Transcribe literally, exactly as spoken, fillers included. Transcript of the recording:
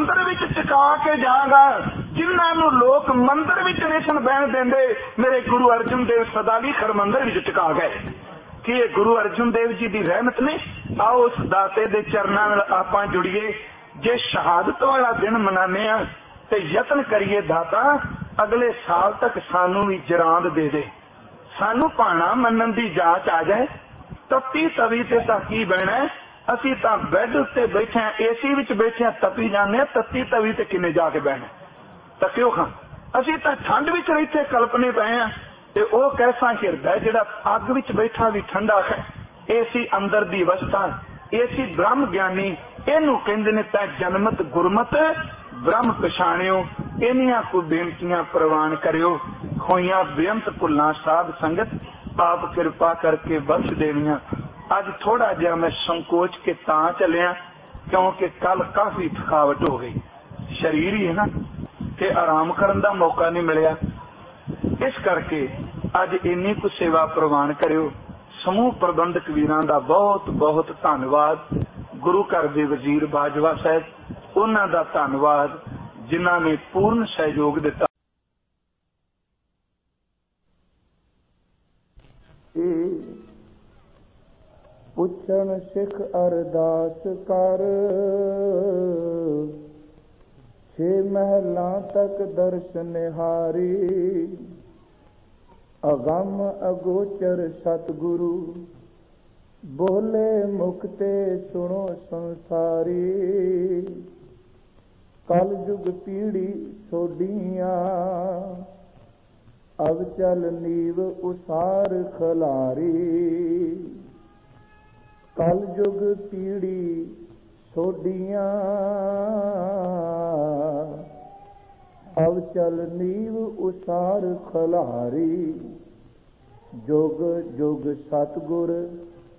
ਮੰਦਰ ਵਿੱਚ ਟਿਕਾ ਕੇ ਜਾਗਾ। ਜਿਨ੍ਹਾਂ ਨੂੰ ਲੋਕ ਮੰਦਰ ਵਿੱਚ ਨਹੀਂ ਬਹਿਣ ਦਿੰਦੇ, ਮੇਰੇ ਗੁਰੂ ਅਰਜਨ ਦੇਵ ਸਦਾ ਲਈ ਹਰ ਮੰਦਰ ਵਿੱਚ ਟਿਕਾ ਗਏ। ਕਿ ਇਹ ਗੁਰੂ ਅਰਜਨ ਦੇਵ ਜੀ ਦੀ ਰਹਿਮਤ ਨੇ। ਆਓ ਉਸ ਦਾਤੇ ਦੇ ਚਰਨਾਂ ਨਾਲ ਆਪਾਂ ਜੁੜੀਏ। ਜੇ ਸ਼ਹਾਦਤ ਵਾਲਾ ਦਿਨ ਮਨਾਉਂਦੇ ਆ ਤੇ ਯਤਨ ਕਰੀਏ ਦਾਤਾ ਅਗਲੇ ਸਾਲ ਤੱਕ ਸਾਨੂੰ ਵੀ ਜਰਾਂਦ ਦੇ ਦੇ, ਸਾਨੂੰ ਭਾਣਾ ਮੰਨਣ ਦੀ ਜਾਂਚ ਆ ਜਾਏ। ਤੱਤੀ ਤਵੀ ਤੇ ਤਾਂ ਕੀ ਬਹਿਣਾ, ਅਸੀਂ ਤਾਂ ਬੈੱਡ ਉੱਤੇ ਬੈਠੇ ਆ, ਏਸੀ ਵਿੱਚ ਬੈਠੇ ਆ, ਤਪੀ ਜਾਂਦੇ ਆ। ਤੱਤੀ ਤਵੀ ਤੇ ਕਿੰਨੇ ਜਾ ਕੇ ਬਹਿਣਾ, ਤੱਕਿਓ ਖਾਂ। ਅਸੀਂ ਤਾਂ ਠੰਡ ਵਿੱਚ ਇੱਥੇ ਕਲਪਨੇ ਪਏ ਆ ਤੇ ਉਹ ਕੈਸਾ ਹਿਰਦਾ ਜਿਹੜਾ ਅੱਗ ਵਿੱਚ ਬੈਠਾ ਵੀ ਠੰਡਾ ਹੈ। ਏਸੀ ਅੰਦਰ ਦੀ ਅਵਸਥਾ, ਏਸੀ ਬ੍ਰਹਮ ਗਿਆਨੀ, ਇਹਨੂੰ ਕਹਿੰਦੇ ਨੇ ਤਾਂ ਜਨਮਤ ਗੁਰਮਤ ਬ੍ਰਹਮ ਪਛਾਣਿਓ। ਇਹਨੀਆਂ ਕੋ ਬੇਨਤੀਆਂ ਪ੍ਰਵਾਨ ਕਰਿਓ। ਹੋਈਆਂ ਬੇਅੰਤ ਭੁੱਲਾਂ ਸਾਧ ਸੰਗਤ ਆਪ ਕਿਰਪਾ ਕਰਕੇ ਬਖਸ਼ ਦੇਣੀਆਂ। ਅੱਜ ਥੋੜਾ ਜਿਹਾ ਮੈਂ ਸੰਕੋਚ ਕੇ ਤਾਂ ਚੱਲਿਆ ਕਿਉਂਕਿ ਕੱਲ ਕਾਫੀ ਥਕਾਵਟ ਹੋ ਗਈ। ਸਰੀਰ ਹੀ ਹੈ ਨਾ, ਤੇ ਆਰਾਮ ਕਰਨ ਦਾ ਮੌਕਾ ਨਹੀਂ ਮਿਲਿਆ। ਇਸ ਕਰਕੇ ਅੱਜ ਇੰਨੀ ਕੁ ਸੇਵਾ ਪ੍ਰਵਾਨ ਕਰਿਓ। ਸਮੂਹ ਪ੍ਰਬੰਧਕ ਵੀਰਾਂ ਦਾ ਬਹੁਤ ਬਹੁਤ ਧੰਨਵਾਦ। ਗੁਰੂ ਘਰ ਦੇ ਵਜ਼ੀਰ ਬਾਜਵਾ ਸਾਹਿਬ, ਉਹਨਾਂ ਦਾ ਧੰਨਵਾਦ ਜਿਨ੍ਹਾਂ ਨੇ ਪੂਰਨ ਸਹਿਯੋਗ ਦਿੱਤਾ। ਪੁੱਛਣ ਸਿੱਖ ਅਰਦਾਸ ਕਰ, ਛੇ ਮਹਿਲਾਂ ਤੱਕ ਦਰਸ਼ ਨਿਹਾਰੀ। ਅਗੰਮ ਅਗੋਚਰ ਸਤਿਗੁਰੂ ਬੋਲੇ ਮੁਕਤੇ ਸੁਣੋ ਸੰਸਾਰੀ। ਕਲ ਯੁਗ ਪੀੜੀ ਸੋਡੀਆਂ, ਅਬ ਚਲ ਨੀਵ ਉਸਾਰ ਖਲਾਰੀ। ਕਲ ਯੁਗ ਪੀੜੀ ਸੋਡੀਆਂ, ਅਬ ਚਲ ਨੀਵ ਉਸਾਰ ਖਲਾਰੀ। ਜੁਗ ਜੁਗ ਸਤਿਗੁਰ